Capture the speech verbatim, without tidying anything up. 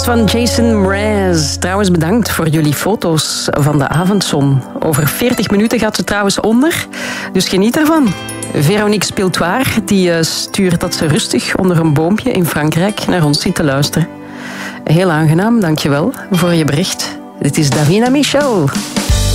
van Jason Mraz. Trouwens, bedankt voor jullie foto's van de avondzon. Over veertig minuten gaat ze trouwens onder, dus geniet ervan. Veronique Spiltoir die stuurt dat ze rustig onder een boompje in Frankrijk naar ons zit te luisteren. Heel aangenaam, dankjewel voor je bericht. Dit is Davina Michel.